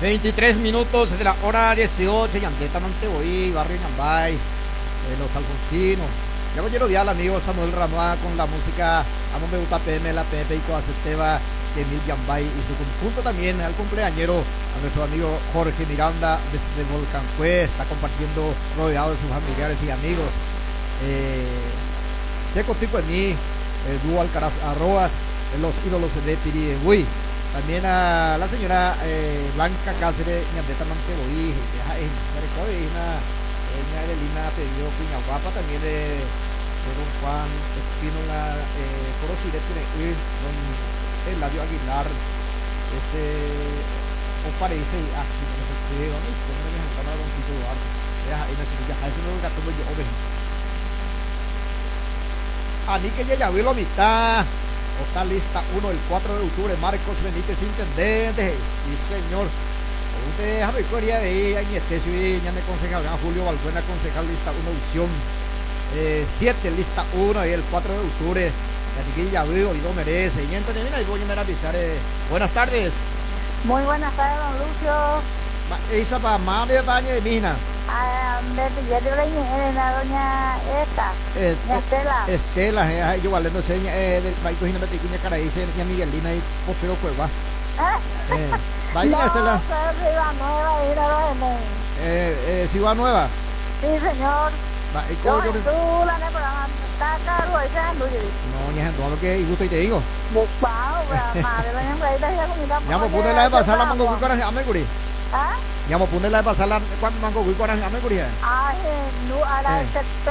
23 minutos de la hora 18, Yandeta Mantevoí, Barrio Ñambay, Los Alfonsinos. Ya voy a odiar al amigo Samuel Ramón con la música Amo Me Gusta PM, la PP y Coaceteba, Emil Yambay y su conjunto también al cumpleañero, a nuestro amigo Jorge Miranda desde Volcancue, está compartiendo rodeado de sus familiares y amigos. Checo Tico en mí, Dúo Alcaraz Arroas, los ídolos de Pirihuy. También a la señora Blanca Cáceres, Ñandeta Mantevoí, Ña Evelina pedido Piña Guapa, también de don Juan Espínola, Corosire don Eladio Aguilar, ese o parece, sí, no sé, ¿dónde está? ¿Dónde me encanta don Tito Duarte? Ahí me dice, ya, eso no es gato, yo, oven. A mí que ya vi la mitad. Está lista 1 el 4 de octubre, Marcos Benítez, intendente. Sí, señor. Usted, Javi Coria, ahí este, sí, ya me concejal, Julio Balbuena, concejal, lista 1, visión 7, lista 1, y el 4 de octubre. Y aquí ya veo, y lo merece. Y entonces, mira, y voy a avisar. Buenas tardes. Muy buenas tardes, don Lucio. Esa para más de baño de mina. Doña esta, Estela. Estela, yo vale, no sé, del país cogina me ticuña cara dice, doña Miguelina y postero cueva. Vaya Estela. Ciudad Nueva, Ciudad Nueva. Sí, señor. Tú la programa está caro, ese ando yo. No, ni ando, lo que y gusto y te digo. Ya me pone la de pasar la mango cuicoras a Meguri. Ya me pone la de pasar la mango cuicoras a Meguri. No, a la